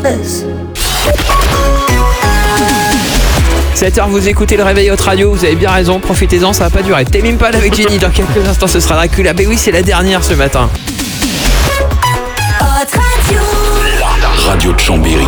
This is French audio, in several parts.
7h, vous écoutez le réveil Hot Radio, vous avez bien raison, profitez-en, ça va pas durer. Tame Impala avec Jenny, dans quelques instants ce sera Dracula. Mais oui, c'est la dernière ce matin. La radio de Chambéry.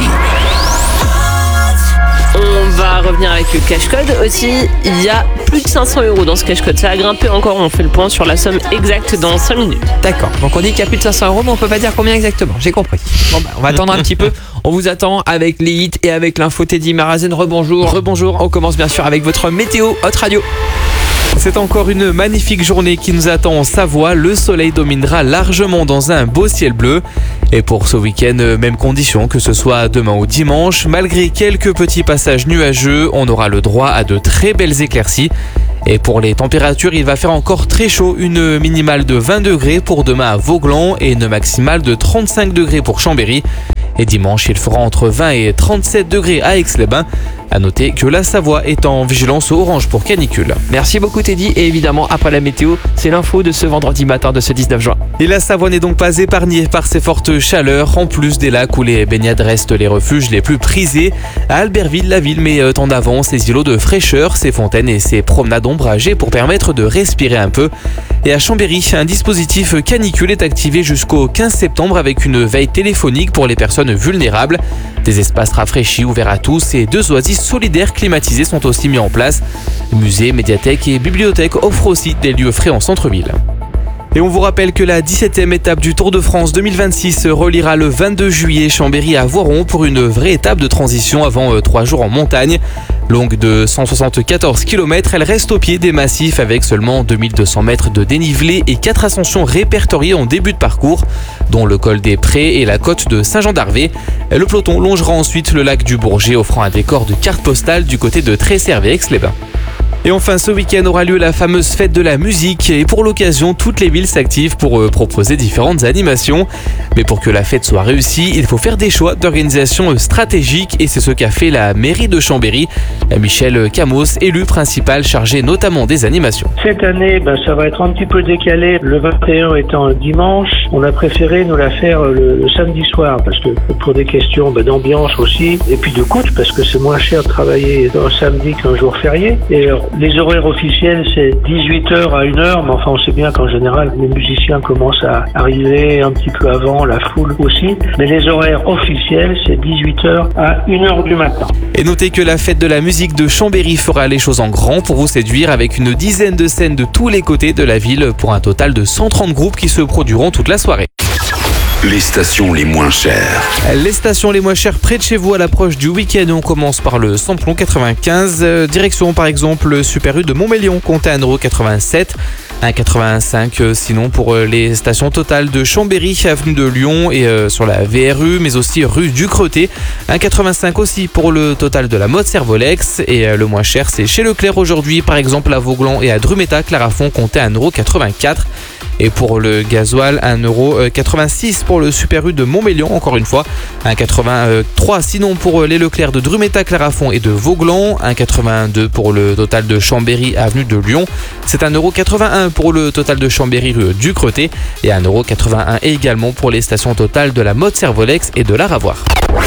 On va revenir avec le cash-code aussi. Il y a plus de 500 € dans ce cash-code. Ça a grimpé encore. On fait le point sur la somme exacte dans 5 minutes. D'accord, donc on dit qu'il y a plus de 500 €, mais on peut pas dire combien exactement. J'ai compris. Bon on va attendre un petit peu. On vous attend avec les hits et avec l'info Teddy Marazen. Rebonjour. On commence bien sûr avec votre météo Hot Radio. C'est encore une magnifique journée qui nous attend en Savoie. Le soleil dominera largement dans un beau ciel bleu. Et pour ce week-end, même condition que ce soit demain ou dimanche. Malgré quelques petits passages nuageux, on aura le droit à de très belles éclaircies. Et pour les températures, il va faire encore très chaud. Une minimale de 20 degrés pour demain à Vauglan et une maximale de 35 degrés pour Chambéry. Et dimanche, il fera entre 20 et 37 degrés à Aix-les-Bains. A noter que la Savoie est en vigilance orange pour canicule. Merci beaucoup Teddy. Et évidemment, après la météo, c'est l'info de ce vendredi matin de ce 19 juin. Et la Savoie n'est donc pas épargnée par ces fortes chaleurs, en plus des lacs où les baignades restent les refuges les plus prisés. À Albertville, la ville met en avant ses îlots de fraîcheur, ses fontaines et ses promenades ombragées pour permettre de respirer un peu. Et à Chambéry, un dispositif canicule est activé jusqu'au 15 septembre avec une veille téléphonique pour les personnes vulnérables. Des espaces rafraîchis ouverts à tous et 2 oasis solidaires climatisés sont aussi mis en place. Musées, médiathèques et bibliothèques offrent aussi des lieux frais en centre-ville. Et on vous rappelle que la 17e étape du Tour de France 2026 reliera le 22 juillet Chambéry à Voiron pour une vraie étape de transition avant 3 jours en montagne. Longue de 174 km, elle reste au pied des massifs avec seulement 2200 mètres de dénivelé et 4 ascensions répertoriées en début de parcours, dont le col des Prés et la côte de Saint-Jean-d'Arvé. Le peloton longera ensuite le lac du Bourget, offrant un décor de carte postale du côté de Tresserre et Aix-les-Bains. Et enfin, ce week-end aura lieu la fameuse fête de la musique et pour l'occasion, toutes les villes s'activent pour proposer différentes animations. Mais pour que la fête soit réussie, il faut faire des choix d'organisation stratégique et c'est ce qu'a fait la mairie de Chambéry. Michel Camos, élu principal chargé notamment des animations. Cette année, ça va être un petit peu décalé. Le 21 étant un dimanche, on a préféré nous la faire le samedi soir parce que pour des questions d'ambiance aussi et puis de coût parce que c'est moins cher de travailler un samedi qu'un jour férié. Et les horaires officiels, c'est 18h à 1h, mais enfin, on sait bien qu'en général, les musiciens commencent à arriver un petit peu avant, la foule aussi. Mais les horaires officiels, c'est 18h à 1h du matin. Et notez que la fête de la musique de Chambéry fera les choses en grand pour vous séduire avec une dizaine de scènes de tous les côtés de la ville pour un total de 130 groupes qui se produiront toute la soirée. Les stations les moins chères. Les stations les moins chères près de chez vous à l'approche du week-end. On commence par le Samplon 95. Direction par exemple le Super U de Montmélion, comptez 1,87 €. 1,85 sinon pour les stations totales de Chambéry, avenue de Lyon et sur la VRU, mais aussi rue du Creté. 1,85 aussi pour le total de la mode Servolex. Et le moins cher, c'est chez Leclerc aujourd'hui, par exemple à Vauglan et à Drumeta, Clarafond, comptez 1,84 €. Et pour le gasoil, 1,86 € pour le Super U de Montmélion, encore une fois. 1,83 sinon pour les Leclerc de Drumeta, Clarafond et de Vauglan. 1,82 pour le total de Chambéry, avenue de Lyon. C'est 1,81 € pour le total de Chambéry, rue du Creté. Et 1,81 € également pour les stations totales de la mode Servolex et de la Ravoire.